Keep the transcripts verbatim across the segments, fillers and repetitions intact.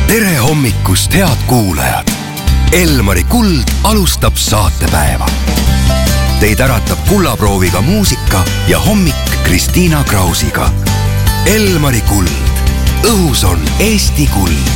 tere hommikust, head kuulajad! Elmari Kuld alustab saatepäeva. Teid äratab kullaprooviga muusika ja hommik Kristiina Krausiga. Elmari Kuld. Õhus on Eesti kuld.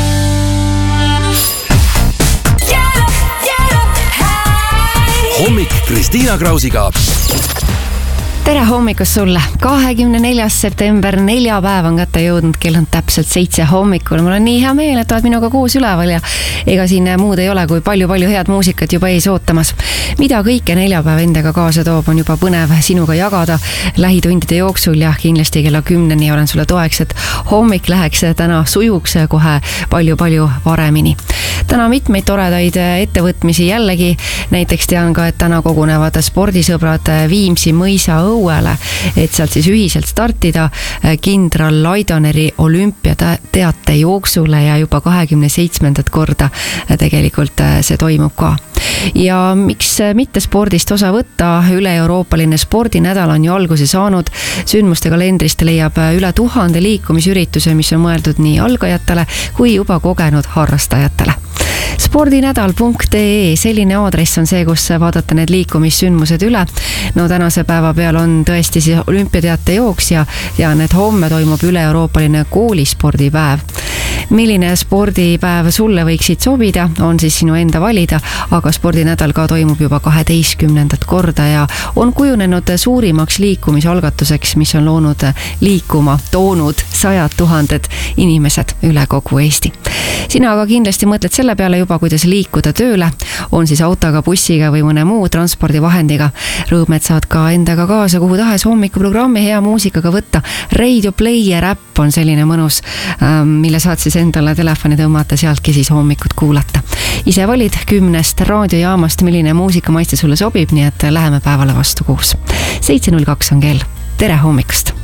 Hommik Kristiina Krausiga. Tere hommikust sulle! kahekümne neljas september, neljapäev on kätte jõudnud, kell on täpselt seitse hommikul. Mul on nii hea meel, et oled minuga koos üleval ja ega siin muud ei ole kui palju-palju head muusikat juba ees ootamas. Mida kõike neljapäev endaga kaasa toob, on juba põnev sinuga jagada lähitundide jooksul ja kindlasti kella kümneni olen sulle toeks, et hommik läheks täna sujuks kohe palju-palju varemini. Täna mitmeid toredaid ettevõtmisi jällegi, näiteks tean ka, et täna kogunevad spordisõbrad Viimsi mõisa õuele, et sealt siis ühiselt startida kindral Laidaneri olümpiateate jooksule ja juba kahekümne seitsmendat korda tegelikult see toimub ka. Ja miks mitte spordist osa võtta, üle-euroopaline spordinädal on ju alguse saanud, sündmuste kalendrist leiab üle tuhande liikumisürituse, mis on mõeldud nii algajatele kui juba kogenud harrastajatele. spordinädal punkt ee, selline aadress on see, kus vaadata need liikumissündmused üle. No tänase päeva peal on tõesti siis olümpiateate jooks ja tean, et homme toimub üle-euroopaline koolispordipäev. Milline spordipäev sulle võiksid sobida, on siis sinu enda valida, aga spordinädal ka toimub juba kaheteistkümnendat korda ja on kujunenud suurimaks liikumisalgatuseks, mis on loonud liikuma, toonud sajad tuhanded inimesed üle kogu Eesti. Sina aga kindlasti mõtled selle peale juba, kuidas liikuda tööle, on siis autoga, bussiga või mõne muu transpordivahendiga. Rõõm, et saad ka endaga kaasa kuhu tahes hommikuprogrammi hea muusikaga võtta. Radio Player äpp on selline mõnus, mille saad siis endale telefoni tõmmata, sealtki siis hommikut kuulata. Ise valid kümnest raadiojaamast, milline muusika maiste sulle sobib, nii et läheme päevale vastu kuus. seitse null kaks on kell. Tere hommikust!